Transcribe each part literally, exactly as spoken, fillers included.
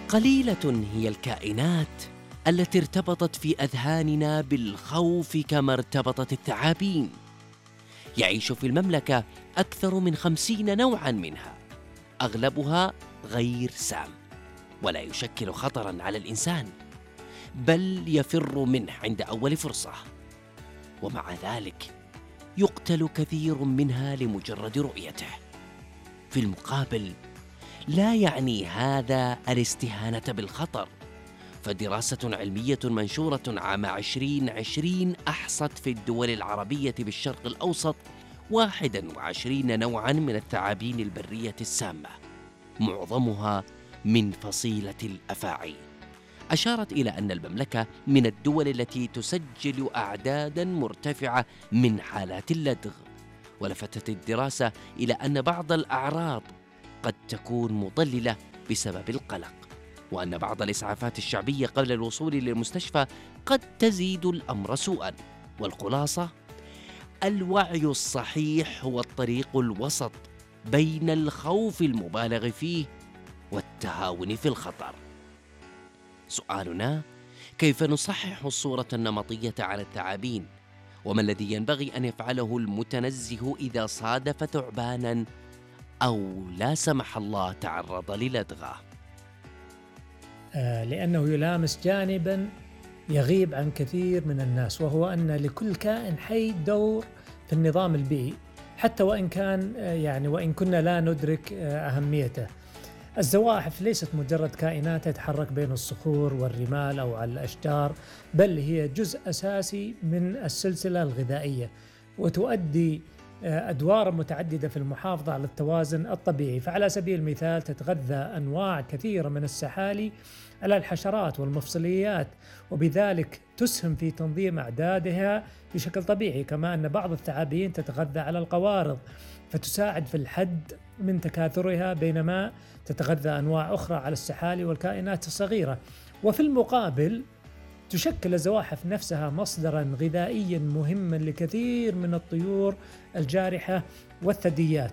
قليلة هي الكائنات التي ارتبطت في أذهاننا بالخوف كما ارتبطت الثعابين. يعيش في المملكة أكثر من خمسين نوعاً منها، أغلبها غير سام ولا يشكل خطراً على الإنسان، بل يفر منه عند أول فرصة. ومع ذلك يقتل كثير منها لمجرد رؤيته. في المقابل، لا يعني هذا الاستهانة بالخطر، فدراسة علمية منشورة عام عشرين عشرين أحصت في الدول العربية بالشرق الأوسط واحد وعشرين نوعاً من الثعابين البرية السامة، معظمها من فصيلة الأفاعي. أشارت إلى أن المملكة من الدول التي تسجل أعداداً مرتفعة من حالات اللدغ. ولفتت الدراسة إلى أن بعض الأعراض قد تكون مضللة بسبب القلق، وأن بعض الإسعافات الشعبية قبل الوصول للمستشفى قد تزيد الأمر سوءاً. والخلاصة، الوعي الصحيح هو الطريق الوسط بين الخوف المبالغ فيه والتهاون في الخطر. سؤالنا: كيف نصحح الصورة النمطية عن الثعابين؟ وما الذي ينبغي أن يفعله المتنزه إذا صادف ثعباناً أو لا سمح الله تعرض للدغة؟ آه لأنه يلامس جانباً يغيب عن كثير من الناس، وهو أن لكل كائن حي دور في النظام البيئي، حتى وإن كان آه يعني وإن كنا لا ندرك آه أهميته. الزواحف ليست مجرد كائنات تتحرك بين الصخور والرمال أو على الأشجار، بل هي جزء أساسي من السلسلة الغذائية، وتؤدي أدوار متعددة في المحافظة على التوازن الطبيعي. فعلى سبيل المثال تتغذى أنواع كثيرة من السحالي على الحشرات والمفصليات، وبذلك تسهم في تنظيم أعدادها بشكل طبيعي. كما أن بعض الثعابين تتغذى على القوارض فتساعد في الحد من تكاثرها، بينما تتغذى أنواع أخرى على السحالي والكائنات الصغيرة. وفي المقابل تشكل الزواحف نفسها مصدراً غذائياً مهماً لكثير من الطيور الجارحة والثدييات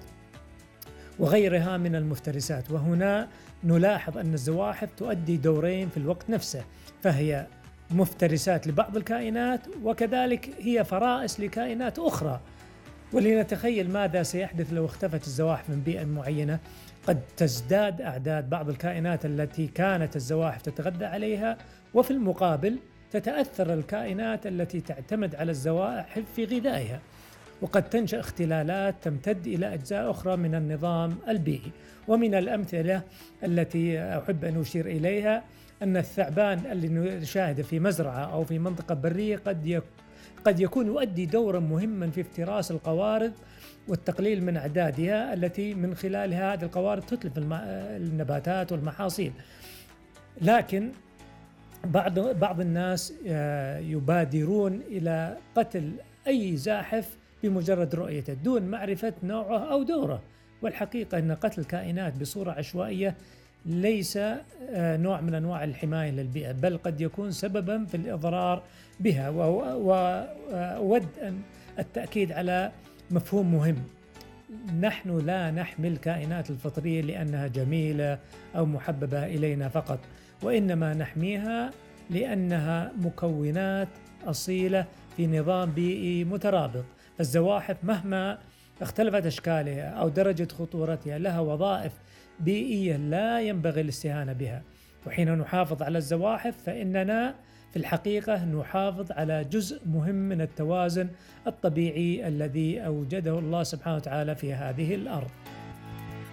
وغيرها من المفترسات. وهنا نلاحظ أن الزواحف تؤدي دورين في الوقت نفسه، فهي مفترسات لبعض الكائنات وكذلك هي فرائس لكائنات أخرى. ولنتخيل ماذا سيحدث لو اختفت الزواحف من بيئة معينة. قد تزداد أعداد بعض الكائنات التي كانت الزواحف تتغذى عليها، وفي المقابل تتأثر الكائنات التي تعتمد على الزواحف في غذائها، وقد تنشأ اختلالات تمتد إلى أجزاء أخرى من النظام البيئي. ومن الأمثلة التي أحب أن أشير إليها أن الثعبان اللي نشاهده في مزرعة أو في منطقة برية قد يكون قد يكون يؤدي دورا مهما في افتراس القوارض والتقليل من أعدادها، التي من خلالها هذه القوارض تتلف النباتات والمحاصيل. لكن بعض بعض الناس يبادرون إلى قتل أي زاحف بمجرد رؤيته دون معرفة نوعه أو دوره. والحقيقة أن قتل الكائنات بصورة عشوائية ليس نوع من أنواع الحماية للبيئة، بل قد يكون سبباً في الإضرار بها. وأود أن التأكيد على مفهوم مهم: نحن لا نحمي الكائنات الفطرية لأنها جميلة أو محببة إلينا فقط، وإنما نحميها لأنها مكونات أصيلة في نظام بيئي مترابط. فالزواحف مهما اختلفت أشكالها أو درجة خطورتها لها وظائف بيئية لا ينبغي الاستهانة بها. وحين نحافظ على الزواحف فإننا في الحقيقة نحافظ على جزء مهم من التوازن الطبيعي الذي أوجده الله سبحانه وتعالى في هذه الأرض.